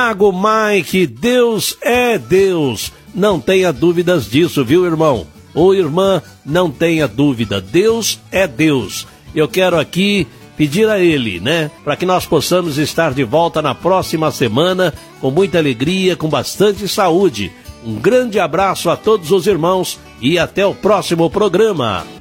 Tiago Mike, Deus é Deus. Não tenha dúvidas disso, viu, irmão? Ou irmã, não tenha dúvida. Deus é Deus. Eu quero aqui pedir a Ele, né? Para que nós possamos estar de volta na próxima semana com muita alegria, com bastante saúde. Um grande abraço a todos os irmãos e até o próximo programa.